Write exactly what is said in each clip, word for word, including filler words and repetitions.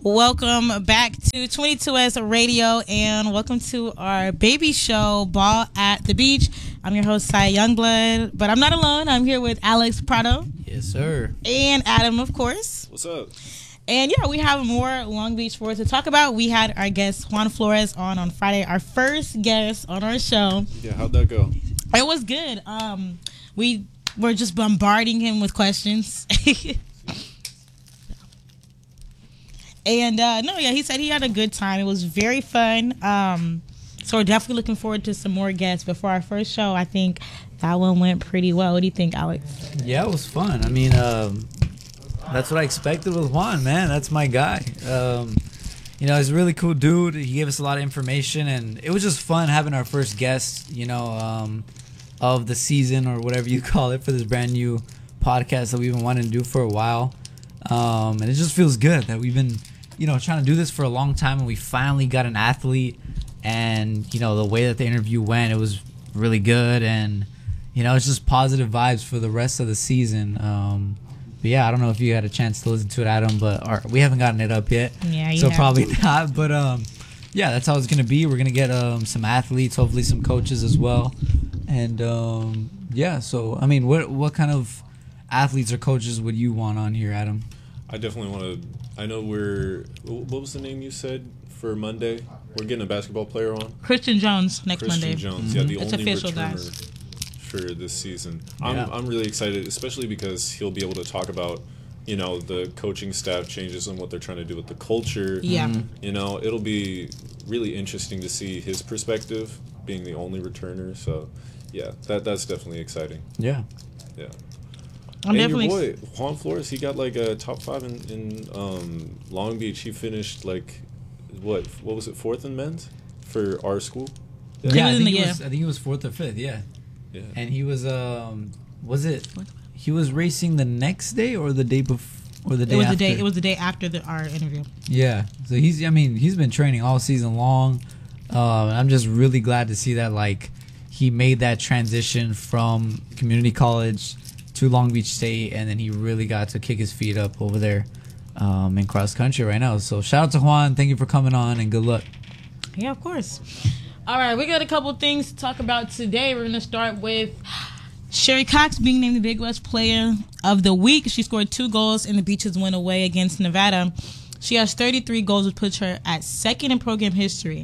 Welcome back to twenty-two S Radio and welcome to our baby show, Ball at the Beach. I'm your host, Cy Youngblood, but I'm not alone. I'm here with Alex Prado. Yes, sir. And Adam, of course. What's up? And yeah, we have more Long Beach sports to talk about. We had our guest, Juan Flores, on on Friday, our first guest on our show. Yeah, how'd that go? It was good. Um, we were just bombarding him with questions. And uh, no, yeah, he said he had a good time. It was very fun. Um, so we're definitely looking forward to some more guests. But for our first show, I think that one went pretty well. What do you think, Alex? Yeah, it was fun. I mean, um, that's what I expected with Juan, man. That's my guy. Um, you know, he's a really cool dude. He gave us a lot of information, and it was just fun having our first guest, you know, um, of the season or whatever you call it for this brand new podcast that we've been wanting to do for a while. Um, and it just feels good that we've been, you know, trying to do this for a long time, and we finally got an athlete. And, you know, the way that the interview went, it was really good. And, you know, it's just positive vibes for the rest of the season. Um, but, yeah, I don't know if you had a chance to listen to it, Adam, but or, we haven't gotten it up yet. Yeah, you So have probably to. not. But, um, yeah, that's how it's going to be. We're going to get um, some athletes, hopefully some coaches as well. And, um, yeah, so, I mean, what what kind of athletes or coaches would you want on here, Adam? I definitely want to. I know we're. What was the name you said for Monday? We're getting a basketball player on. Christian Jones next Christian Monday. Jones, Mm-hmm. yeah, the It's only official, returner guys. for this season. I'm Yeah. I'm really excited, especially because he'll be able to talk about, you know, the coaching staff changes and what they're trying to do with the culture. Yeah. Mm-hmm. You know, it'll be really interesting to see his perspective, being the only returner. So, yeah, that that's definitely exciting. Yeah. Yeah. I'm and definitely. your boy Juan Flores, he got like a top five in, in um, Long Beach. He finished like what? What was it? Fourth in men's for our school. Yeah, He I was in think the- he yeah. was. I think he was fourth or fifth. Yeah, Yeah. and he was. Um, was it? He was racing the next day or the day before, or the day It was after? the day. It was the day after the, our interview. Yeah. So he's. I mean, he's been training all season long. Um, I'm just really glad to see that. Like, he made that transition from community college to Long Beach State, and then he really got to kick his feet up over there um, in cross country right now. So shout out to Juan. Thank you for coming on, and good luck. Yeah, of course. All right, we got a couple things to talk about today. We're going to start with Sherry Cox being named the Big West Player of the Week. She scored two goals in the Beaches win away against Nevada. She has thirty-three goals, which puts her at second in program history.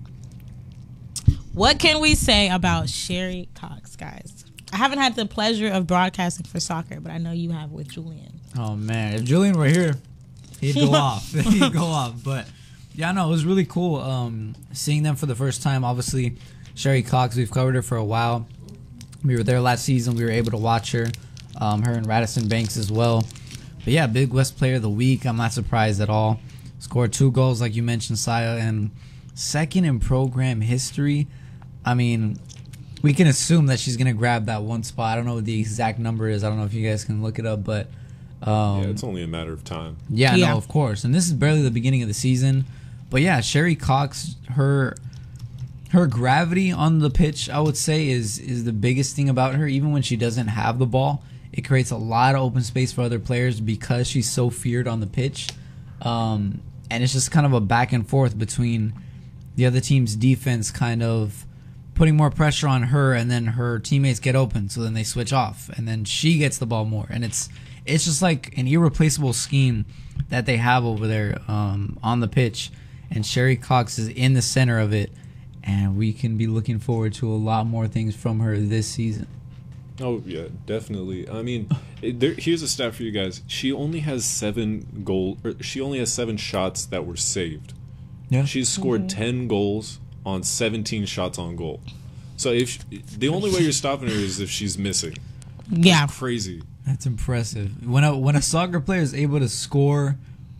What can we say about Sherry Cox, guys? I haven't had the pleasure of broadcasting for soccer, but I know you have with Julian. Oh man, if Julian were here, he'd go off. He'd go off. But yeah, no, it was really cool um, seeing them for the first time. Obviously, Sherry Cox, we've covered her for a while. We were there last season. We were able to watch her, um, her and Radisson Banks as well. But yeah, Big West Player of the Week. I'm not surprised at all. Scored two goals, like you mentioned, Saya, and second in program history. I mean, we can assume that she's gonna grab that one spot. I don't know what the exact number is. I don't know if you guys can look it up, but um, Yeah, it's only a matter of time. yeah, Yeah. no, of course. And this is barely the beginning of the season, but yeah, Sherry Cox, her her gravity on the pitch, I would say, is is the biggest thing about her. Even when she doesn't have the ball, it creates a lot of open space for other players because she's so feared on the pitch, um, and it's just kind of a back and forth between the other team's defense, kind of putting more pressure on her, and then her teammates get open, so then they switch off, and then she gets the ball more, and it's it's just like an irreplaceable scheme that they have over there um, on the pitch, and Sherry Cox is in the center of it, and we can be looking forward to a lot more things from her this season. Oh yeah, definitely. I mean, it, there, here's a stat for you guys. She only has seven goal. Or she only has seven shots that were saved. Yeah, She's scored ten goals on seventeen shots on goal. So if she, the only way you're stopping her is if she's missing. Yeah. That's crazy. that's impressive. When a when a soccer player is able to score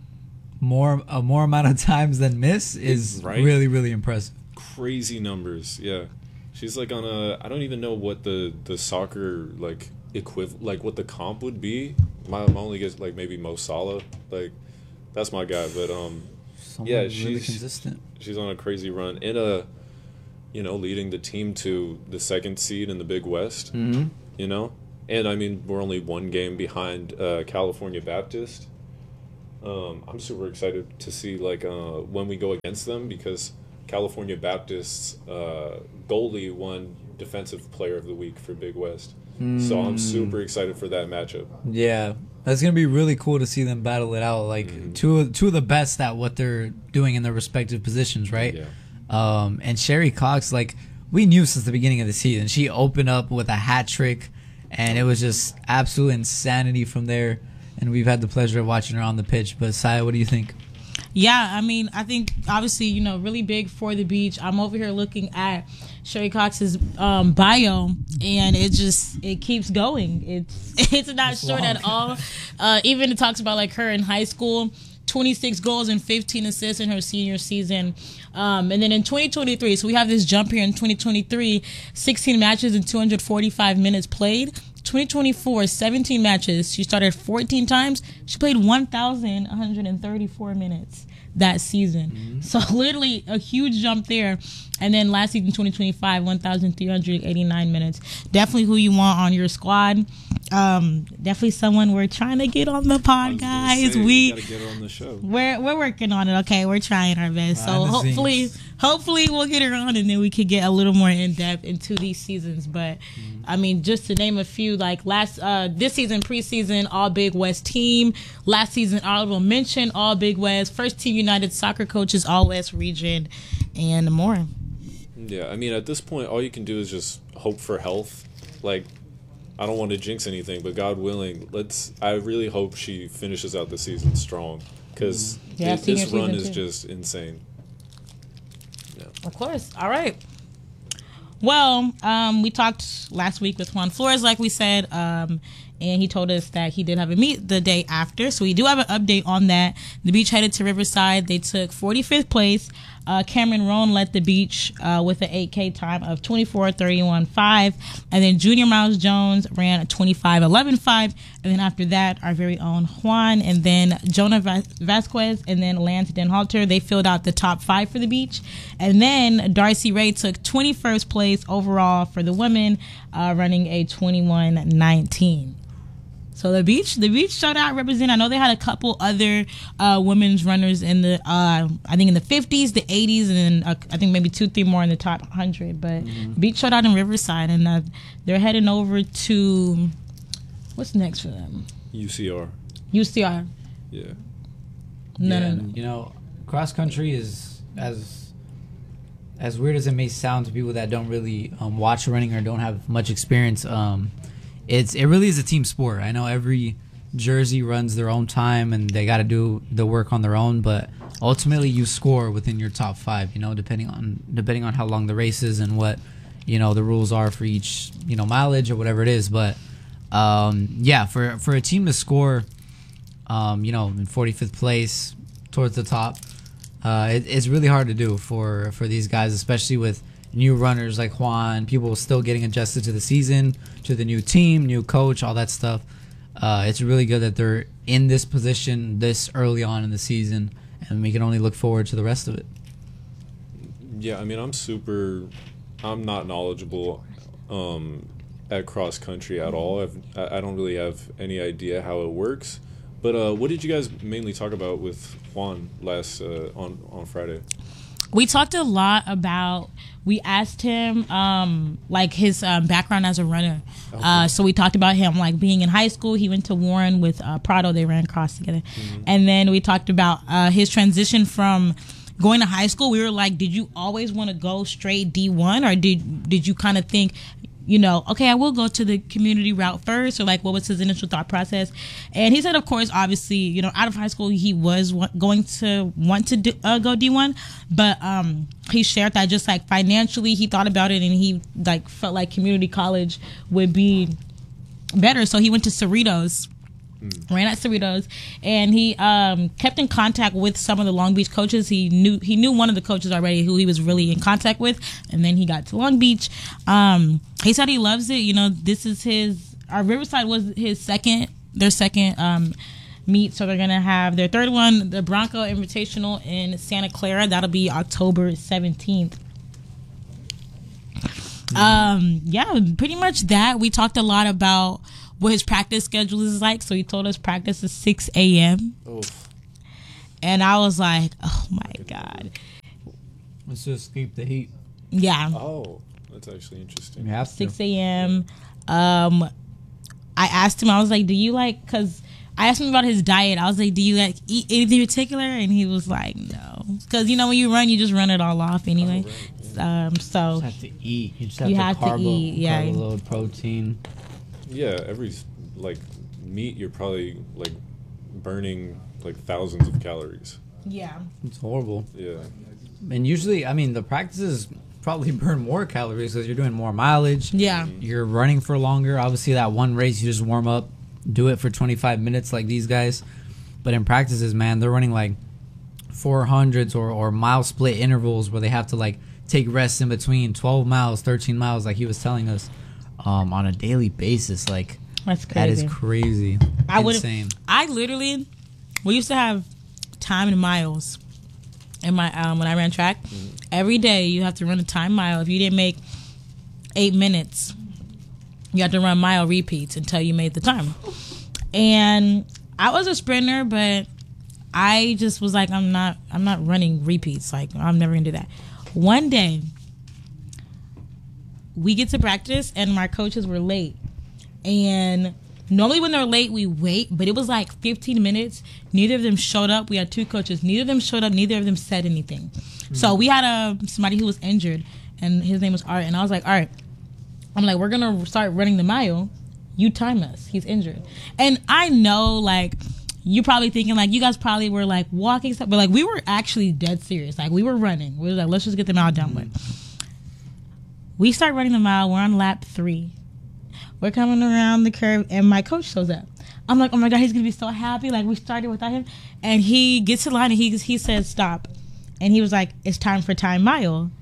more a more amount of times than miss is Right? really really impressive. Crazy numbers. Yeah. She's like on a I don't even know what the the soccer like equiv like what the comp would be. My, my only guess like maybe Mo Salah. Like that's my guy, but um Someone Yeah, really she's- consistent. she's on a crazy run in a you know leading the team to the second seed in the Big West. Mm-hmm. You know, and I mean we're only one game behind uh, California Baptist. Um, I'm super excited to see like uh, when we go against them because California Baptist's uh, goalie won Defensive Player of the Week for Big West. Mm. So I'm super excited for that matchup. Yeah, that's gonna be really cool to see them battle it out. Like mm-hmm. two two of the best at what they're doing in their respective positions, right? Yeah. Um, and Sherry Cox, like we knew since the beginning of the season, she opened up with a hat trick, and it was just absolute insanity from there. And we've had the pleasure of watching her on the pitch. But Saya, what do you think? Yeah, I mean, I think obviously, you know, really big for the beach. I'm over here looking at Sherry Cox's um, bio, and it just it keeps going. It's it's not it's short long. at all. Uh, even it talks about like her in high school, twenty-six goals and fifteen assists in her senior season. Um, and then in twenty twenty-three, so we have this jump here in twenty twenty-three, sixteen matches and two hundred forty-five minutes played. twenty twenty-four, seventeen matches. She started fourteen times. She played one thousand one hundred thirty-four minutes that season. Mm-hmm. So literally a huge jump there. And then last season, twenty twenty-five, one thousand three hundred eighty-nine minutes. Definitely who you want on your squad. Um, definitely someone we're trying to get on the pod, guys. Say, we gotta get her on the show. We're we're working on it. Okay, we're trying our best. So hopefully, scenes. hopefully we'll get her on, and then we could get a little more in depth into these seasons. But mm-hmm. I mean, just to name a few, like last uh, this season preseason, all Big West team. Last season, honorable mention, all Big West. First team United Soccer Coaches, all West region, and more. Yeah, I mean, at this point, all you can do is just hope for health. Like, I don't want to jinx anything, but God willing, let's. I really hope she finishes out the season strong because yeah, this run is too. just insane. Yeah. Of course. All right. Well, um, we talked last week with Juan Flores, like we said, um, and he told us that he did have a meet the day after. So we do have an update on that. The Beach headed to Riverside. They took forty-fifth place. Uh, Cameron Roan led the Beach uh, with an eight K time of twenty-four thirty-one five. And then Junior Miles Jones ran a twenty-five eleven five. And then after that, our very own Juan, and then Jonah Vasquez, and then Lance Denhalter. They filled out the top five for the Beach. And then Darcy Ray took twenty-first place overall for the women, uh, running a twenty-one nineteen. So the beach, the beach showed out represent. I know they had a couple other uh, women's runners in the, uh, I think in the fifties, the eighties, and then uh, I think maybe two, three more in the top one hundred. But mm-hmm. beach showed out in Riverside, and uh, they're heading over to, what's next for them? U C R. U C R. Yeah. No, yeah, no, no. You know, cross country is as as weird as it may sound to people that don't really um, watch running or don't have much experience. Um, It's it really is a team sport. I know every jersey runs their own time and they got to do the work on their own, but ultimately you score within your top five. You know, depending on depending on how long the race is and what you know the rules are for each you know mileage or whatever it is. But um, yeah, for for a team to score, um, you know, in forty-fifth place towards the top, uh, it, it's really hard to do for for these guys, especially with new runners like Juan, people still getting adjusted to the season, to the new team, new coach, all that stuff. Uh, it's really good that they're in this position this early on in the season, and we can only look forward to the rest of it. Yeah, I mean, I'm super, I'm not knowledgeable um, at cross country at all. I've, I don't really have any idea how it works. But uh, what did you guys mainly talk about with Juan last uh, on on Friday? We talked a lot about, we asked him, um, like, his um, background as a runner. Okay. Uh, so we talked about him, like, being in high school. He went to Warren with uh, Prado. They ran cross together. Mm-hmm. And then we talked about uh, his transition from going to high school. We were like, did you always want to go straight D one? Or did did you kind of think, you know, okay, I will go to the community route first, or like what was his initial thought process? And he said, of course, obviously, you know, out of high school, he was w- going to want to do, uh, go D one, but um, he shared that just like financially, he thought about it and he like felt like community college would be better. So he went to Cerritos. Mm. Ran at Cerritos, and he um, kept in contact with some of the Long Beach coaches. He knew he knew one of the coaches already who he was really in contact with, and then he got to Long Beach. Um, he said he loves it. You know, this is his. Our Riverside was his second, their second um, meet, so they're gonna have their third one, the Bronco Invitational in Santa Clara. That'll be October seventeenth. Mm. Um, yeah, pretty much that. We talked a lot about what his practice schedule is like. So he told us practice is six a.m. Oof. And I was like, oh my God. Let's just escape the heat. Yeah. Oh, that's actually interesting. You have to. six a.m. Um, I asked him, I was like, do you like, because I asked him about his diet. I was like, do you like eat anything in particular? And he was like, no. Because, you know, when you run, you just run it all off anyway. Oh, right. Um, so You just have to eat. You just have You to have to carbo, eat, yeah. carbo load, protein. Yeah, every like meat, you're probably like burning like thousands of calories. yeah. It's horrible. Yeah. And usually, I mean, the practices probably burn more calories because you're doing more mileage. Yeah. You're running for longer. Obviously, that one race, you just warm up, do it for twenty-five minutes like these guys. But in practices, man, they're running like four hundreds or, or mile split intervals where they have to like take rests in between twelve miles, thirteen miles, like he was telling us, um, on a daily basis. Like, That's that is crazy. crazy. I would Insane. I literally, we used to have timed miles in my um when I ran track. Mm-hmm. Every day you have to run a time mile. If you didn't make eight minutes, you have to run mile repeats until you made the time. And I was a sprinter, but I just was like, I'm not I'm not running repeats. Like, I'm never gonna do that. One day we get to practice and my coaches were late. And normally when they're late, we wait, but it was like fifteen minutes. Neither of them showed up. We had two coaches. Neither of them showed up. Neither of them said anything. Mm-hmm. So we had a somebody who was injured, and his name was Art. And I was like, all right. I'm like, we're going to start running the mile. You time us. He's injured. And I know, like, you're probably thinking, like, you guys probably were, like, walking stuff. But, like, we were actually dead serious. Like, we were running. We were like, let's just get the mile done with. We start running the mile. We're on lap three. We're coming around the curve, and my coach shows up. I'm like, oh my God, he's gonna be so happy. Like, we started without him, and he gets to the line and he he says stop, and he was like, it's time for time mile,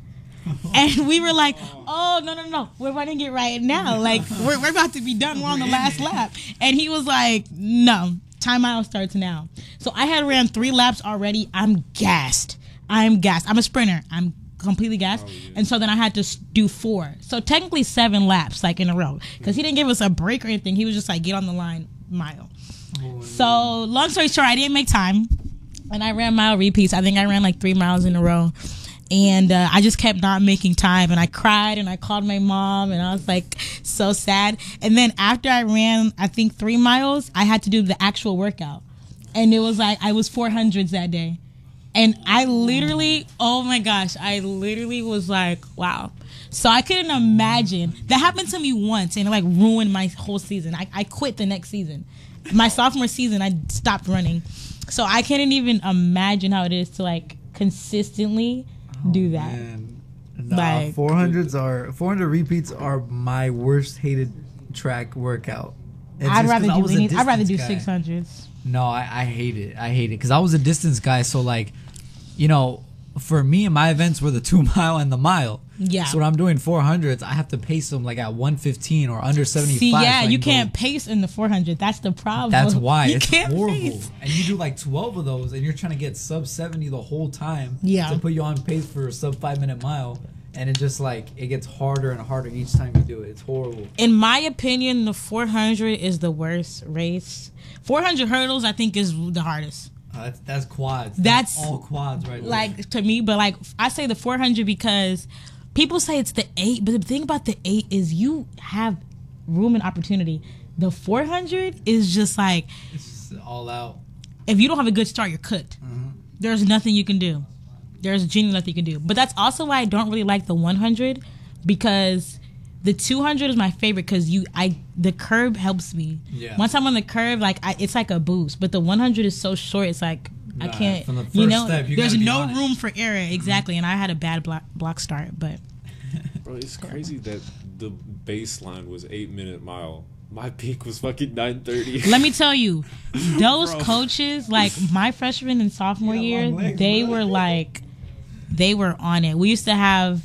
and we were like, oh no no no, we're running it right now. Like, we're we're about to be done. We're on the last lap, and he was like, no, time mile starts now. So I had ran three laps already. I'm gassed. I'm gassed. I'm a sprinter. I'm completely gassed. Oh, yeah. And so then I had to do four. So technically seven laps, like, in a row. Because he didn't give us a break or anything. He was just like, get on the line, mile. Oh, so long story short, I didn't make time. And I ran mile repeats. I think I ran like three miles in a row. And uh, I just kept not making time. And I cried and I called my mom. And I was like so sad. And then after I ran, I think three miles, I had to do the actual workout. And it was like, I was four hundreds that day. And I literally, oh my gosh, I literally was like, wow. So I couldn't imagine. That happened to me once, and it like ruined my whole season. I, I quit the next season. My sophomore season, I stopped running. So I couldn't even imagine how it is to like consistently oh, do that. Man. Nah, like, four hundreds are four hundred repeats are my worst hated track workout. It's I'd rather do any, I'd rather do guy. six hundreds. No, I, I hate it. I hate it because I was a distance guy. So like, you know, for me, my events were the two mile and the mile. Yeah. So when I'm doing four hundreds, I have to pace them like at one fifteen or under seventy-five. See, yeah, so you go. can't pace in the four hundred. That's the problem. That's why you it's can't horrible. pace. And you do like twelve of those, and you're trying to get sub seventy the whole time. Yeah. To put you on pace for a sub five minute mile, and it just like it gets harder and harder each time you do it. It's horrible. In my opinion, the four hundred is the worst race. four hundred hurdles, I think, is the hardest. Uh, that's, that's quads. That's, that's all quads right there. Like, to me, but like I say the four hundred because people say it's the eight, but the thing about the eight is you have room and opportunity. The four hundred is just like, it's just all out. If you don't have a good start, you're cooked. Mm-hmm. There's nothing you can do. There's genuinely nothing you can do. But that's also why I don't really like the one hundred, because the two hundred is my favorite because you, I, the curve helps me. Yeah. Once I'm on the curve, like I, it's like a boost. But the one hundred is so short. It's like nah, I can't. From the first you know, step, you there's no room room for error. Exactly. And I had a bad block, block start, but. Bro, it's crazy that the baseline was eight minute mile. My peak was fucking nine thirty. Let me tell you, those coaches, like my freshman and sophomore year, legs, they bro. were like, they were on it. We used to have,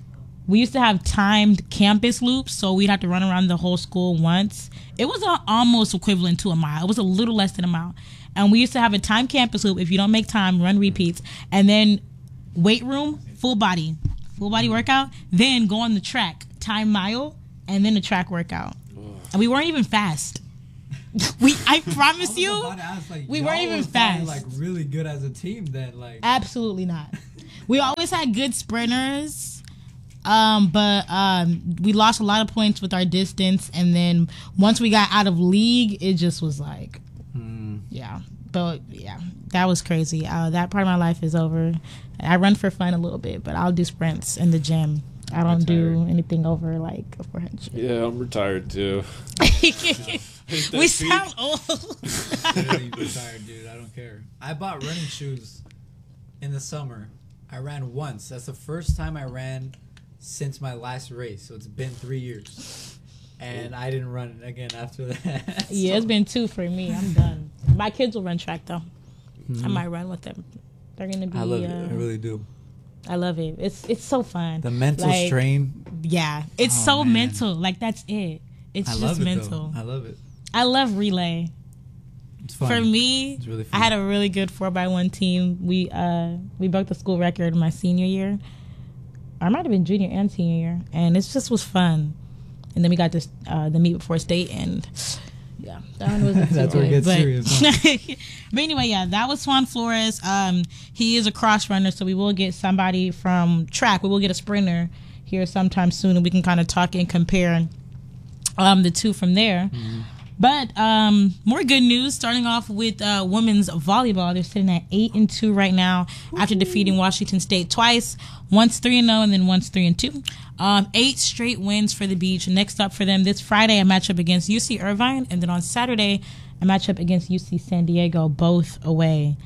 we used to have timed campus loops, so we'd have to run around the whole school once. It was a, almost equivalent to a mile. It was a little less than a mile. And we used to have a timed campus loop. If you don't make time, run repeats. And then weight room, full body. Full body workout. Then go on the track, time mile, and then the track workout. And we weren't even fast. We, I promise I was you, about to ask, like, we y'all weren't even was probably, fast. Like really good as a team then, like. absolutely not. We always had good sprinters, um, but um, we lost a lot of points with our distance. And then once we got out of league, it just was like, Hmm. yeah. But yeah, that was crazy. Uh, that part of my life is over. I run for fun a little bit, but I'll do sprints in the gym. I don't do Retired. anything over like four hundred. Yeah, I'm retired too. We sound old. Really retired, dude. I don't care. I bought running shoes in the summer. I ran once. That's the first time I ran since my last race. So it's been three years. And I didn't run again after that. Yeah, it's been two for me. I'm done. My kids will run track though. I might run with them. They're gonna be. I love uh, it. I really do. I love it. It's it's so fun. The mental Like, strain. Yeah, it's Oh, so man. mental. Like that's it. It's I just love it mental. though. I love it. I love relay. It's fun. For me, It's really I fun. had a really good four by one team. We uh we broke the school record my senior year. Or it might have been junior and senior year, and it just was fun. And then we got this uh, the meet before state, and yeah, that one wasn't too That's where it good, gets but, serious, but anyway, yeah, that was Juan Flores. Um, he is a cross runner, so we will get somebody from track. We will get a sprinter here sometime soon, and we can kind of talk and compare um, the two from there. Mm-hmm. But um, more good news. Starting off with uh, women's volleyball, they're sitting at eight and two right now after defeating Washington State twice. Once three and zero, and then once three and two. Um, eight straight wins for the Beach. Next up for them this Friday, a matchup against U C Irvine, and then on Saturday, a matchup against U C San Diego, both away.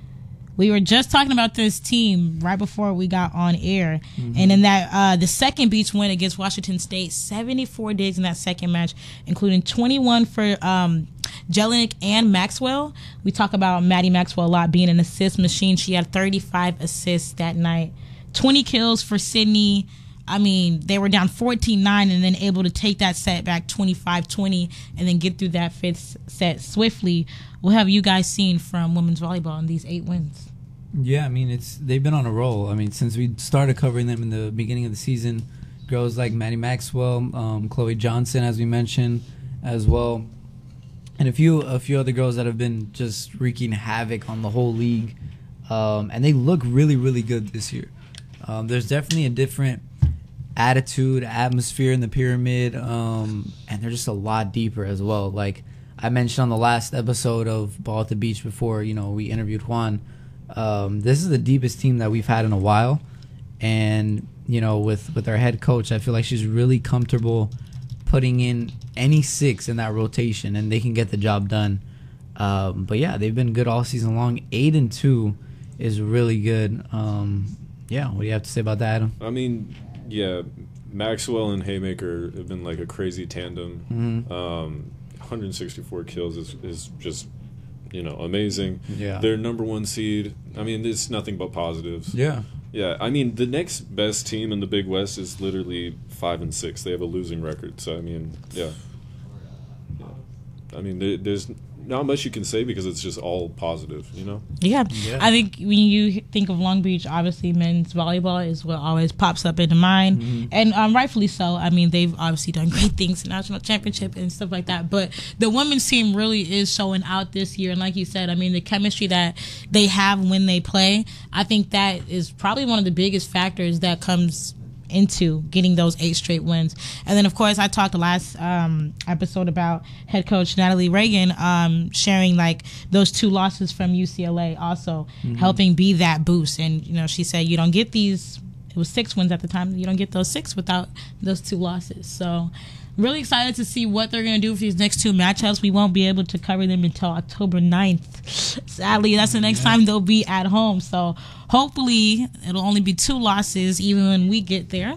We were just talking about this team right before we got on air. Mm-hmm. And in that, uh, the second Beach win against Washington State, seventy-four digs in that second match, including twenty-one for um, Jelinek and Maxwell. We talk about Maddie Maxwell a lot being an assist machine. She had thirty-five assists that night. twenty kills for Sydney. I mean, they were down fourteen nine and then able to take that set back twenty-five twenty and then get through that fifth set swiftly. What have you guys seen from women's volleyball in these eight wins? Yeah, I mean, it's they've been on a roll. I mean, since we started covering them in the beginning of the season, girls like Maddie Maxwell, um, Chloe Johnson, as we mentioned, as well, and a few a few other girls that have been just wreaking havoc on the whole league, um, and they look really, really good this year. Um, there's definitely a different attitude, atmosphere in the pyramid, um, and they're just a lot deeper as well. Like I mentioned on the last episode of Ball at the Beach before, you know, we interviewed Juan. Um, this is the deepest team that we've had in a while, and you know, with with our head coach, I feel like she's really comfortable putting in any six in that rotation, and they can get the job done. Um, but yeah, they've been good all season long. Eight and two is really good. Um, yeah, what do you have to say about that, Adam? I mean, yeah, Maxwell and Haymaker have been like a crazy tandem. Mm-hmm. Um, one hundred sixty-four kills is, is just, you know, amazing. Yeah. Their number one seed. I mean, it's nothing but positives. Yeah. Yeah, I mean, the next best team in the Big West is literally five and six. They have a losing record. So I mean, yeah. yeah. I mean, there, there's not much you can say because it's just all positive, you know? Yeah. Yeah. I think when you think of Long Beach, obviously men's volleyball is what always pops up into mind. Mm-hmm. And um, rightfully so. I mean, they've obviously done great things in national championship and stuff like that. But the women's team really is showing out this year. And like you said, I mean, the chemistry that they have when they play, I think that is probably one of the biggest factors that comes into getting those eight straight wins. And then of course I talked last um episode about head coach Natalie Reagan um sharing like those two losses from U C L A also mm-hmm. helping be that boost. And you know, she said you don't get these, it was six wins at the time, you don't get those six without those two losses. So really excited to see what they're going to do for these next two matchups. We won't be able to cover them until October ninth. Sadly, that's the next yeah. time they'll be at home. So hopefully it'll only be two losses even when we get there.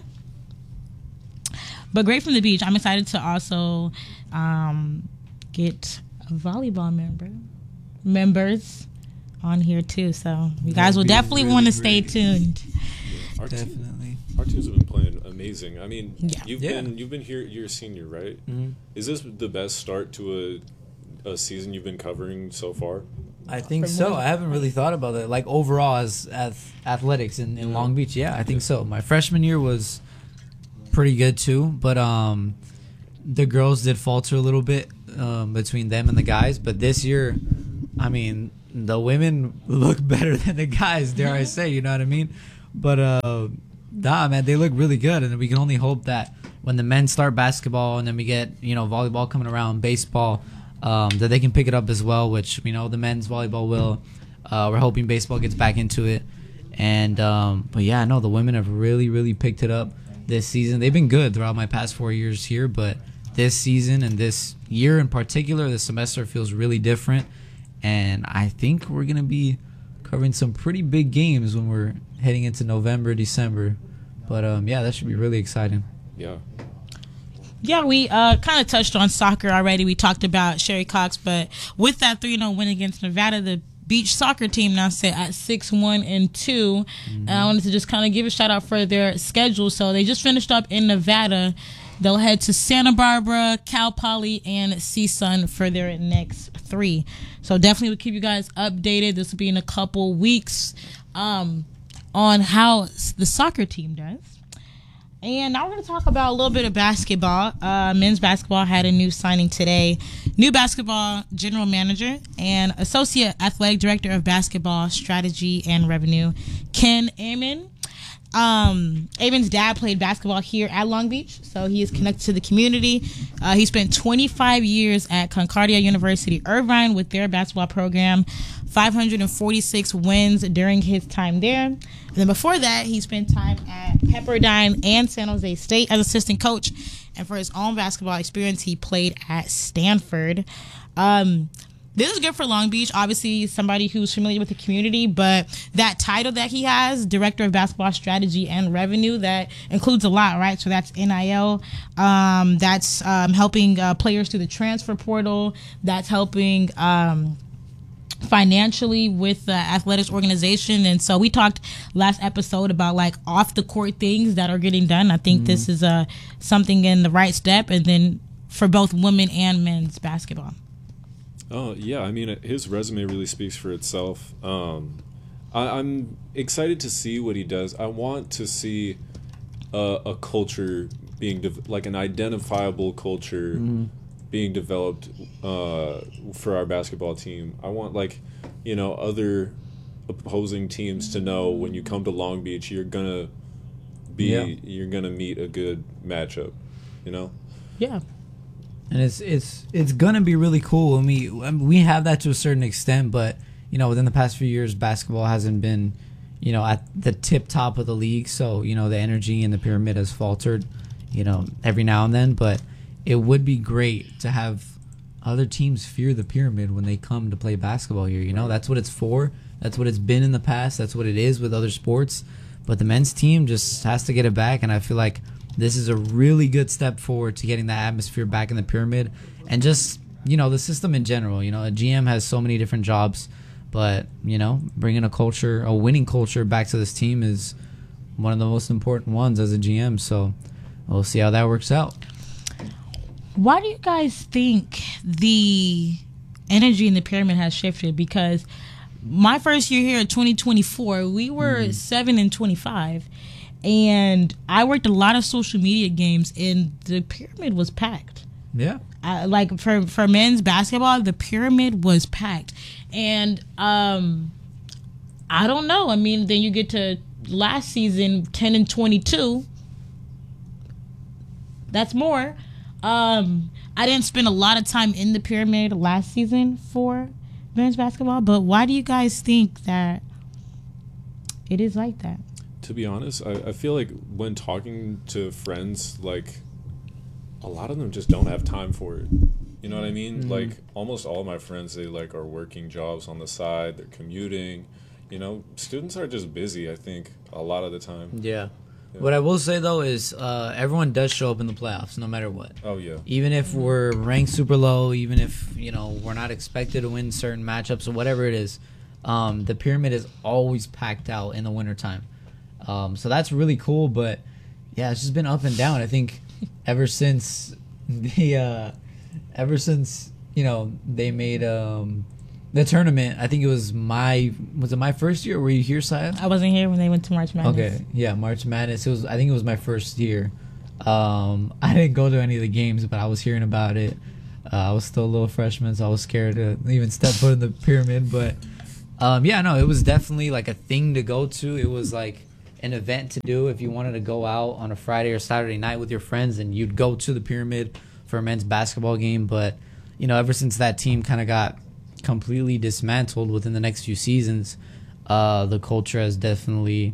But great from the Beach. I'm excited to also um, get a volleyball member members on here too. So you guys will definitely really want to stay great. tuned. Our Definitely. Team, our teams have been playing amazing. I mean, Yeah. you've Yeah. been you've been here. You're a senior, right? Mm-hmm. Is this the best start to a a season you've been covering so far? I think From so. what- I haven't really thought about it. Like overall as, as athletics in, in Long Beach, yeah, I think so. My freshman year was pretty good too, but um, the girls did falter a little bit um, between them and the guys. But this year, I mean, the women look better than the guys, dare I say, you know what I mean? But, uh, nah, man, they look really good. And we can only hope that when the men start basketball and then we get, you know, volleyball coming around, baseball, um, that they can pick it up as well, which, you know, the men's volleyball will. Uh, we're hoping baseball gets back into it. And, um, but yeah, no, the women have really, really picked it up this season. They've been good throughout my past four years here, but this season and this year in particular, this semester feels really different. And I think we're going to be covering some pretty big games when we're heading into November, December. But, um, yeah, that should be really exciting. Yeah. Yeah, we uh, kind of touched on soccer already. We talked about Sherry Cox, but with that three oh win against Nevada, the beach soccer team now sit at six one and two. Mm-hmm. And I wanted to just kind of give a shout out for their schedule. So they just finished up in Nevada. They'll head to Santa Barbara, Cal Poly, and C S U N for their next three. So definitely we'll keep you guys updated. This will be in a couple weeks um, on how the soccer team does. And now we're going to talk about a little bit of basketball. Uh, men's basketball had a new signing today. New basketball general manager and associate athletic director of basketball strategy and revenue, Ken Amon. Um, Amon's dad played basketball here at Long Beach, so he is connected to the community. Uh, he spent twenty-five years at Concordia University, Irvine with their basketball program, five hundred forty-six wins during his time there. And then before that, he spent time at Pepperdine and San Jose State as assistant coach. And for his own basketball experience, he played at Stanford. Um, This is good for Long Beach. Obviously, somebody who's familiar with the community, but that title that he has, Director of Basketball Strategy and Revenue, that includes a lot, right? So that's N I L. Um, that's um, helping uh, players through the transfer portal. That's helping um, financially with the athletics organization. And so we talked last episode about like off the court things that are getting done. I think mm-hmm. this is uh, something in the right step. And then for both women and men's basketball. Oh, yeah. I mean, his resume really speaks for itself. Um, I, I'm excited to see what he does. I want to see a, a culture being, de- like an identifiable culture mm-hmm. being developed uh, for our basketball team. I want, like, you know, other opposing teams to know when you come to Long Beach, you're going to be, yeah. you're going to meet a good matchup, you know? Yeah. And it's it's it's gonna be really cool. I mean, I mean, we have that to a certain extent, but you know, within the past few years, basketball hasn't been, you know, at the tip top of the league. So you know, the energy in the pyramid has faltered, you know, every now and then. But it would be great to have other teams fear the pyramid when they come to play basketball here. You know, that's what it's for. That's what it's been in the past. That's what it is with other sports. But the men's team just has to get it back, and I feel like this is a really good step forward to getting that atmosphere back in the pyramid and just, you know, the system in general. You know, a G M has so many different jobs, but, you know, bringing a culture, a winning culture back to this team is one of the most important ones as a G M. So we'll see how that works out. Why do you guys think the energy in the pyramid has shifted? Because my first year here in twenty twenty-four, we were mm. seven and twenty-five. And I worked a lot of social media games, and the pyramid was packed. Yeah. I, like, for, for men's basketball, the pyramid was packed. And um, I don't know. I mean, then you get to last season, ten and twenty-two. That's more. Um, I didn't spend a lot of time in the pyramid last season for men's basketball, but why do you guys think that it is like that? To be honest, I, I feel like when talking to friends, like, a lot of them just don't have time for it. You know what I mean? Mm-hmm. Like, almost all my friends, they, like, are working jobs on the side. They're commuting. You know, students are just busy, I think, a lot of the time. Yeah. yeah. What I will say, though, is uh, everyone does show up in the playoffs, no matter what. Oh, yeah. Even if we're ranked super low, even if, you know, we're not expected to win certain matchups or whatever it is, um, the pyramid is always packed out in the wintertime. Um, so that's really cool, but yeah, it's just been up and down. I think ever since the, uh, ever since, you know, they made, um, the tournament, I think it was my, was it my first year? Were you here, Saya? I wasn't here when they went to March Madness. Okay. Yeah. March Madness. It was, I think it was my first year. Um, I didn't go to any of the games, but I was hearing about it. Uh, I was still a little freshman, so I was scared to even step foot in the pyramid. But um, yeah, no, it was definitely like a thing to go to. It was like an event to do if you wanted to go out on a Friday or Saturday night with your friends, and you'd go to the pyramid for a men's basketball game. But you know, ever since that team kind of got completely dismantled within the next few seasons, uh, the culture has definitely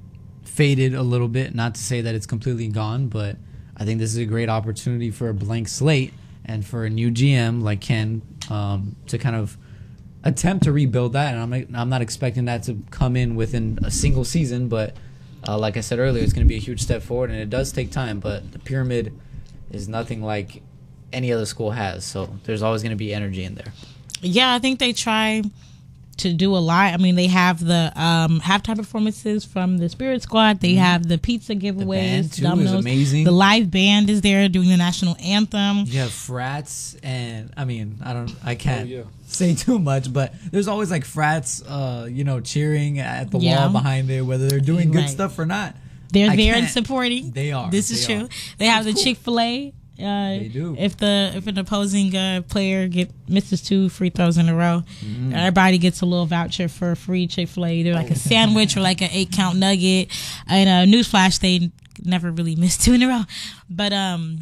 faded a little bit. Not to say that it's completely gone, but I think this is a great opportunity for a blank slate and for a new G M like Ken um, to kind of attempt to rebuild that. And I'm I'm not expecting that to come in within a single season, but uh, like I said earlier, it's going to be a huge step forward, and it does take time. But the pyramid is nothing like any other school has, so there's always going to be energy in there. Yeah, I think they try to do a lot. I mean, they have the um, halftime performances from the Spirit Squad. They mm-hmm. have the pizza giveaways. The band, too, Domino's. is amazing. The live band is there doing the national anthem. You have frats, and I mean, I don't, I can't Oh, yeah. say too much, but there's always like frats, uh, you know, cheering at the Yeah. wall behind it, whether they're doing good Right. stuff or not. They're I there and can't- supporting. They are. This is They true. are. They have It's the cool. Chick-fil-A. Uh, They do. If the if an opposing uh, player get misses two free throws in a row, Mm-hmm. everybody gets a little voucher for a free Chick-fil-A, either like a sandwich or like an eight count nugget. And uh, newsflash, they never really miss two in a row. But um,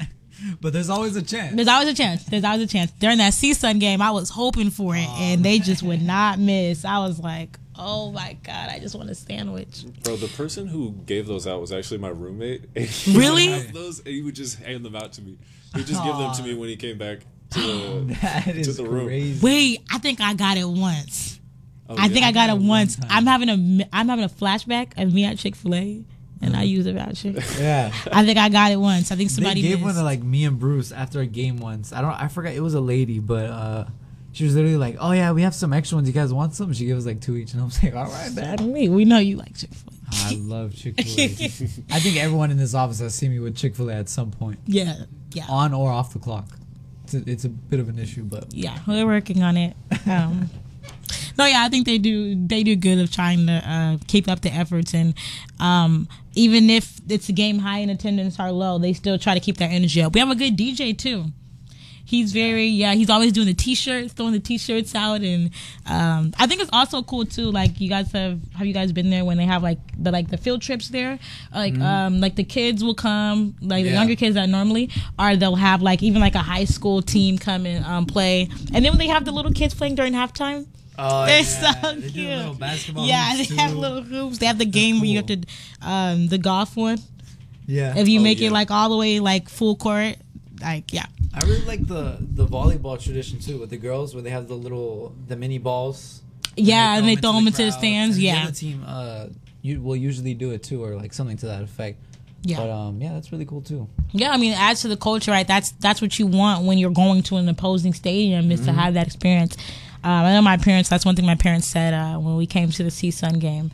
But there's always a chance. there's always a chance. There's always a chance. During that C S U N game, I was hoping for it, and they just would not miss. I was like, oh my God, I just want a sandwich. Bro, the person who gave those out was actually my roommate. And he Really? would have those, and he would just hand them out to me. He would just give them to me when he came back to the, That to is the room. crazy. Wait, I think I got it once. Oh, I think yeah? I got it one once. time. I'm having a I'm having a flashback of me at Chick-fil-A, and I use a voucher. Yeah. I think I got it once. I think They somebody gave missed. one to like me and Bruce after a game once. I don't. I forgot it was a lady, but uh, she was literally like, "Oh yeah, we have some extra ones. You guys want some?" She gave us like two each, and I was like, "All right, That man." me. We know you like Chick-fil-A. I love Chick-fil-A. I think everyone in this office has seen me with Chick-fil-A at some point, Yeah, yeah, on or off the clock. It's a, it's a bit of an issue, but yeah. We're working on it. Um, no, yeah, I think they do. They do good of trying to uh, keep up the efforts, and um, even if it's a game high and attendance are low, they still try to keep their energy up. We have a good D J too. He's very yeah. He's always doing the t-shirts, throwing the t-shirts out, and um, I think it's also cool too. Like you guys have have you guys been there when they have like the like the field trips there? Like um like the kids will come, like the Yeah. younger kids that normally are. They'll have like even like a high school team come and um play, and then when they have the little kids playing during halftime. oh, They're yeah. so They do cute. little basketball Yeah, hoops, they have too. little hoops. They have the game where you have cool. to um the golf one. Yeah, If you Oh, make yeah. it like all the way like full court, like yeah. I really like the the volleyball tradition too with the girls, where they have the little the mini balls. Yeah, and they throw them into the crowd. stands. And the Yeah, other team uh, you will usually do it too, or like something to that effect. yeah. But um, yeah, that's really cool too. Yeah, I mean, it adds to the culture, right? That's that's what you want when you're going to an opposing stadium, is to have that experience. Um, I know my parents. That's one thing my parents said uh, when we came to the C S U N game.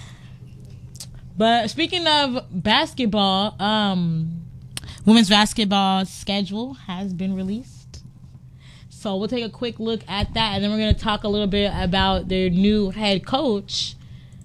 But speaking of basketball, um, women's basketball schedule has been released. So we'll take a quick look at that, and then we're going to talk a little bit about their new head coach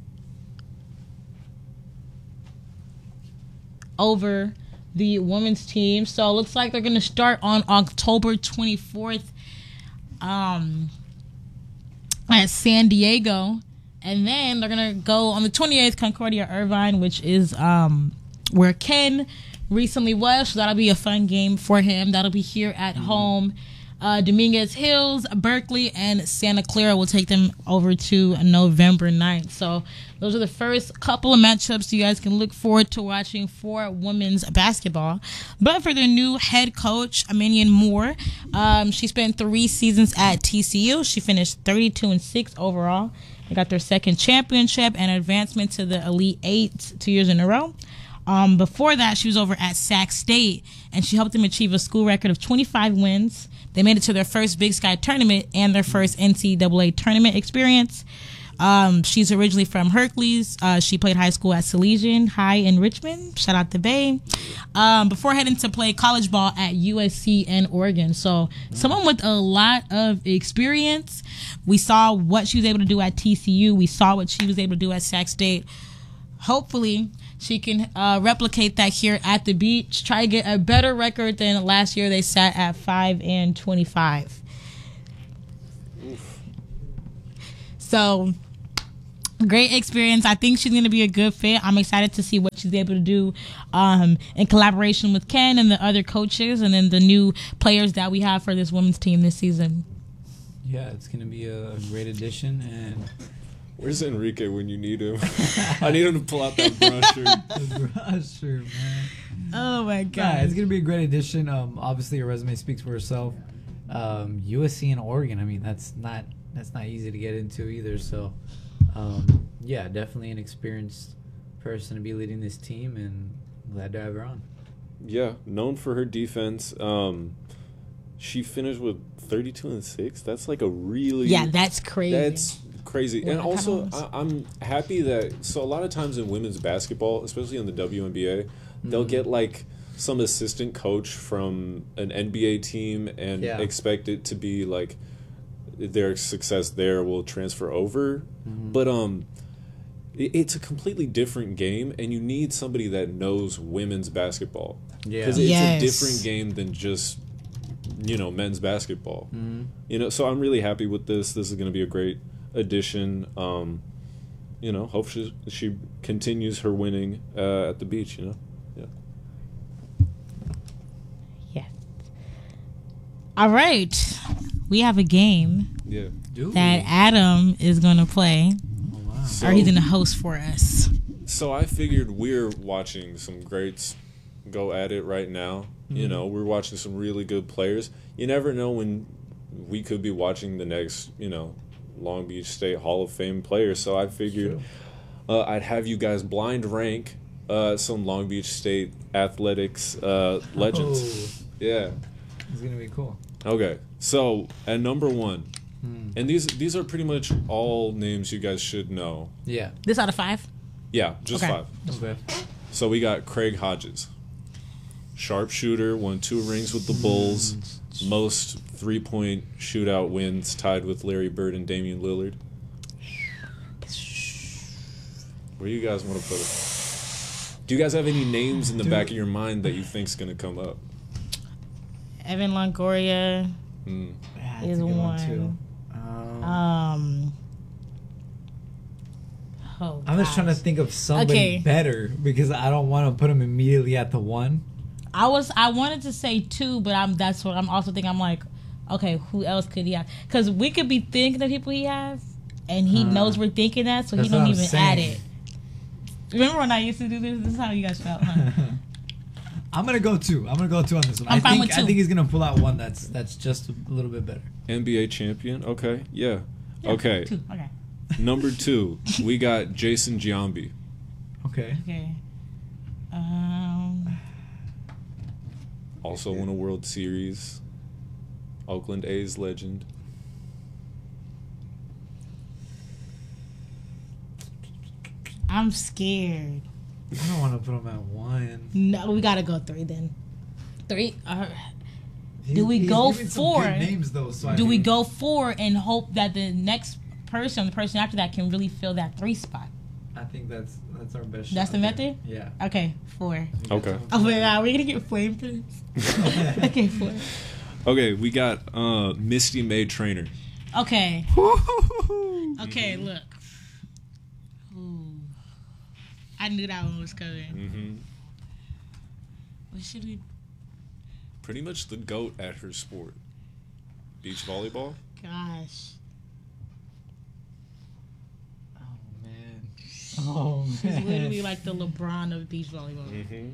over the women's team. So it looks like they're going to start on October twenty-fourth um, at San Diego. And then they're going to go on the twenty-eighth, Concordia Irvine, which is um, where Ken recently was. So that'll be a fun game for him. That'll be here at home. Uh, Dominguez Hills, Berkeley, and Santa Clara will take them over to November ninth. So those are the first couple of matchups you guys can look forward to watching for women's basketball. But for their new head coach, Aminian Moore, um, she spent three seasons at T C U. She finished thirty-two and six overall. They got their second championship and advancement to the Elite Eight two years in a row. Um, before that, she was over at Sac State, and she helped them achieve a school record of twenty-five wins. They made it to their first Big Sky tournament and their first N C double A tournament experience. Um, she's originally from Hercules. Uh, she played high school at Salesian High in Richmond. Shout out to Bay. Um, before heading to play college ball at U S C and Oregon. So someone with a lot of experience. We saw what she was able to do at T C U. We saw what she was able to do at Sac State. Hopefully she can uh, replicate that here at the beach. Try to get a better record than last year. They sat at five and twenty-five. Oof. So, great experience. I think she's going to be a good fit. I'm excited to see what she's able to do um, in collaboration with Ken and the other coaches, and then the new players that we have for this women's team this season. Yeah, it's going to be a, a great addition. And where's Enrique when you need him? I need him to pull out that brusher. The brusher, man. Oh my god! Yeah, it's going to be a great addition. Um, obviously, her resume speaks for herself. Um, U S C and Oregon. I mean, that's not that's not easy to get into either. So, um, yeah, definitely an experienced person to be leading this team, and glad to have her on. Yeah, known for her defense. Um, she finished with thirty-two and six. That's like a really yeah, that's crazy. That's crazy. Well, and also, I, I'm happy that so a lot of times in women's basketball, especially in the W N B A, mm-hmm. they'll get like some assistant coach from an N B A team and yeah. expect it to be like their success there will transfer over. Mm-hmm. But um, it, it's a completely different game, and you need somebody that knows women's basketball. Yeah, because it's yes. a different game than just, you know, men's basketball. Mm-hmm. You know, so I'm really happy with this. This is going to be a great addition. Um, you know, hope she she continues her winning uh, at the beach. You know, yeah. Yes. All right, we have a game. Yeah. That Adam is going to play, oh, wow. so, or he's going to host for us. So I figured we're watching some greats go at it right now. Mm-hmm. You know, we're watching some really good players. You never know when we could be watching the next, you know, Long Beach State Hall of Fame player. So I figured uh, I'd have you guys blind rank uh, some Long Beach State athletics uh, legends. Oh. Yeah. It's going to be cool. Okay. So at number one, hmm. and these these are pretty much all names you guys should know. Yeah. This out of five? Yeah, just okay. five. Okay. So we got Craig Hodges. Sharpshooter, won two rings with the Bulls. Most three-point shootout wins, tied with Larry Bird and Damian Lillard. Where do you guys want to put it? Do you guys have any names in the Dude. back of your mind that you think's going to come up? Evan Longoria mm. yeah, is one. one too. Um, um oh, I'm gosh. just trying to think of somebody okay. better because I don't want to put him immediately at the one. I was I wanted to say two, but I'm that's what I'm also thinking. I'm like, okay, who else could he have? Because we could be thinking of people he has, and he uh, knows we're thinking that, so he don't even add it. Remember when I used to do this? This is how you guys felt, huh? I'm gonna go two. I'm gonna go two on this one. I'm I fine think with two. I think he's gonna pull out one that's that's just a little bit better. N B A champion. Okay. Yeah. yeah okay. Two. Okay. Number two, we got Jason Giambi. Okay. Okay. Um. Also won a World Series. Oakland A's legend. I'm scared. I don't want to put him at one. No, we gotta go three then. Three. Uh, do we go four? Names though. So do we go four and hope that the next person, the person after that, can really fill that three spot? I think that's that's our best. That's shot the method. Yeah. Okay, four. Okay. Oh my God, we're gonna get flamed for this. Okay, four. Okay, we got uh, Misty May Trainer. Okay. Okay, look. Ooh. I knew that one was coming. Mm-hmm. What should we? Pretty much the GOAT at her sport. Beach volleyball. Gosh. Oh man. Oh man. She's literally like the LeBron of beach volleyball. Mm-hmm.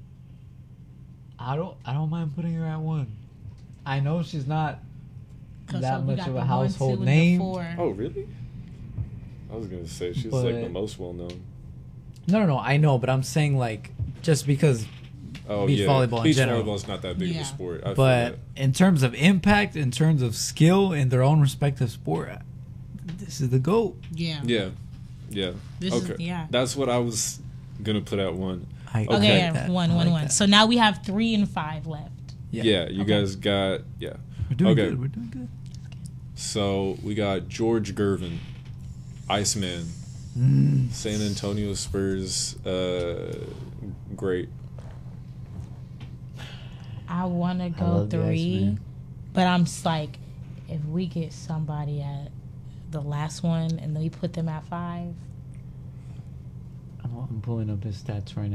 I don't. I don't mind putting her at one. I know she's not that so much of a household one, name. Oh really? I was gonna say she's but, like the most well known. No, no, no. I know, but I'm saying like just because oh, beach yeah. volleyball beach in general. Beach volleyball is not that big yeah. of a sport. I but in terms of impact, in terms of skill in their own respective sport, this is the GOAT. Yeah. Yeah. Yeah. This okay. Is, yeah. That's what I was gonna put at one. I, okay. okay yeah, that. one, I one, like one. that. So now we have three and five left. Yeah. yeah you okay. guys got yeah. We're doing okay. good. We're doing good. So we got George Gervin, Iceman. Mm. San Antonio Spurs, uh, great. I want to I go love the three, Iceman. but I'm just like, if we get somebody at the last one and then we put them at five. I'm, I'm pulling up his stats right now.